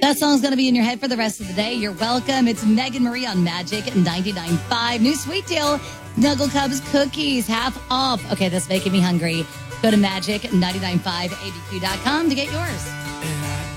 That song's going to be in your head for the rest of the day. You're welcome. It's Megan Marie on Magic 99.5. New sweet deal, Snuggle Cubs cookies, half off. Okay, that's making me hungry. Go to magic995abq.com to get yours.